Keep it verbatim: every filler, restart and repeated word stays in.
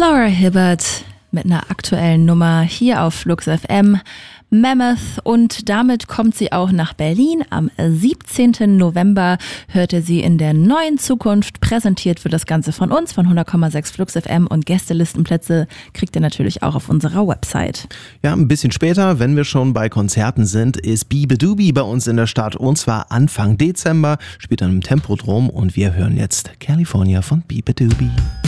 Laura Hibbert mit einer aktuellen Nummer hier auf Flux F M, Mammoth, und damit kommt sie auch nach Berlin. Am siebzehnten November hörte sie in der neuen Zukunft. Präsentiert wird das Ganze von uns, von hundert Komma sechs Flux F M, und Gästelistenplätze kriegt ihr natürlich auch auf unserer Website. Ja, ein bisschen später, wenn wir schon bei Konzerten sind, ist Beabadoobie bei uns in der Stadt, und zwar Anfang Dezember, spielt dann im Tempodrom, und wir hören jetzt California von Beabadoobie.